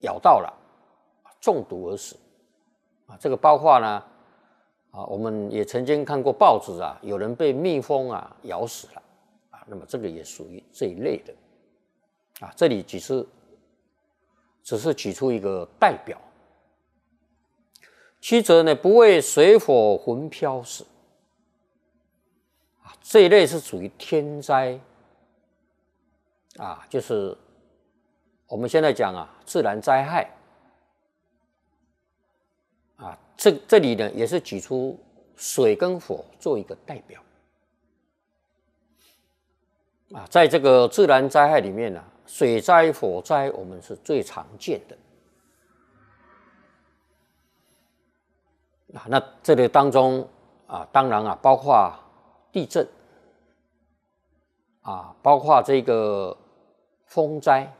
咬到了，中毒而死。这个包括呢，我们也曾经看过报纸啊，有人被蜜蜂啊咬死了，那么这个也属于这一类的。这里只是举出一个代表。七则呢，不为水火魂飘死，这一类是属于天灾就是我们现在讲自然灾害这里呢也是举出水跟火做一个代表在这个自然灾害里面水灾、火灾我们是最常见的。那这里当中当然包括地震包括这个风灾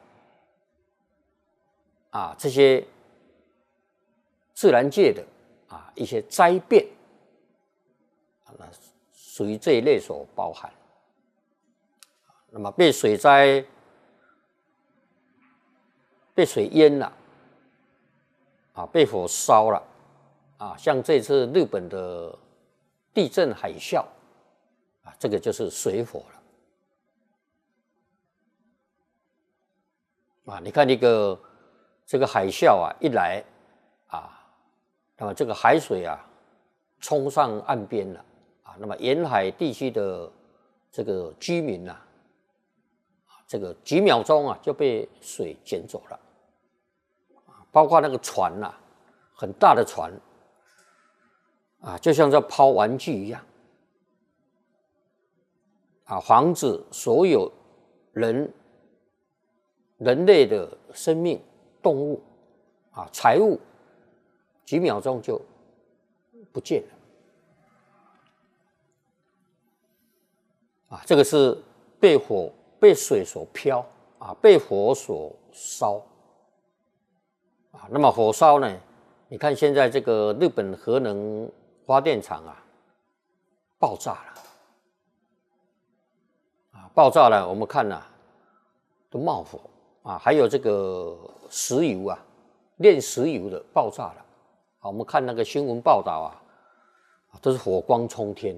这些自然界的一些灾变那属于这一类所包含。那么被水灾、被水淹了被火烧了像这次日本的地震海啸这个就是水火了你看一个这个海啸一来那么这个海水冲上岸边了那么沿海地区的这个居民这个几秒钟就被水卷走了包括那个船很大的船就像在抛玩具一样防止所有人类的生命、动物财物几秒钟就不见了这个是被水所漂被火所烧那么火烧呢，你看现在这个日本核能发电厂爆炸了我们看都冒火还有这个石油炼石油的爆炸了我们看那个新闻报道都是火光冲天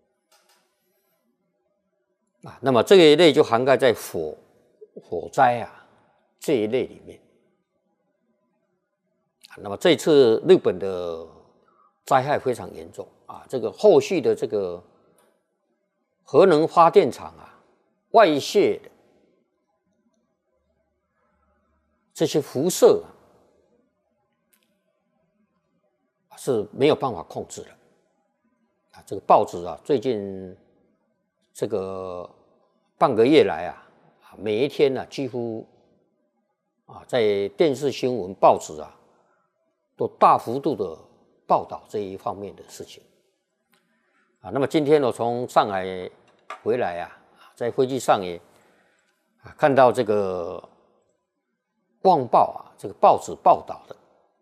那么这一类就涵盖在火灾这一类里面那么这次日本的灾害非常严重这个后续的这个核能发电厂外泄的这些辐射是没有办法控制的这个报纸最近这个半个月来每一天几乎在电视新闻、报纸都大幅度的报道这一方面的事情那么今天我从上海回来在飞机上也看到这个旺报这个报纸报道的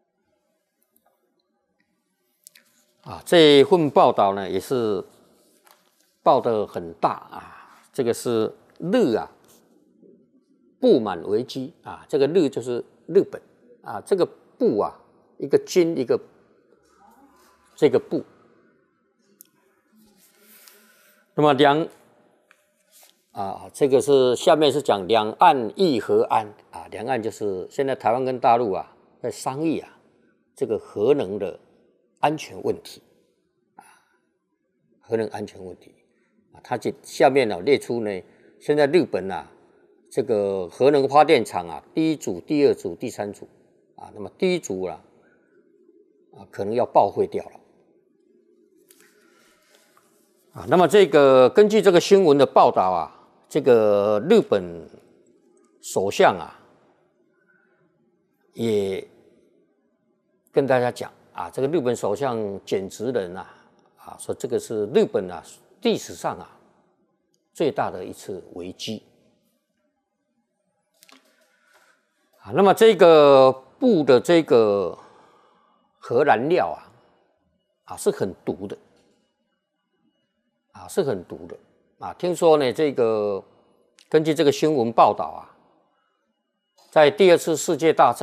这一份报道呢也是报得很大这个是日不满危机这个日就是日本这个不一个金一个这个不那么这个是下面是讲两岸议和安两岸就是现在台湾跟大陆在商议这个核能的安全问题核能安全问题它下面列出呢现在日本这个核能发电厂第一组、第二组、第三组那么第一组可能要报废掉了那么这个根据这个新闻的报道这个日本首相也跟大家讲这个日本首相菅直人说这个是日本历史上最大的一次危机那么这个布的这个核燃料是很毒的是很毒的听说呢这个根据这个新闻报道在第二次世界大战